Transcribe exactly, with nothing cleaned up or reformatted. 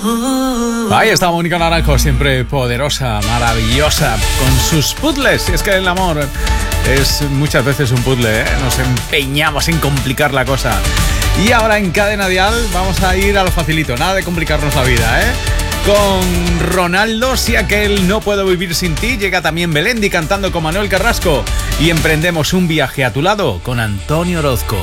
Ahí está Mónica Naranjo, siempre poderosa, maravillosa, con sus puzzles. Y es que el amor es muchas veces un puzzle, ¿eh? Nos empeñamos en complicar la cosa. Y ahora en Cadena Dial vamos a ir a lo facilito, nada de complicarnos la vida, ¿eh? Con Ronaldo, si aquel no puedo vivir sin ti, llega también Belendi cantando con Manuel Carrasco. Y emprendemos un viaje a tu lado con Antonio Orozco.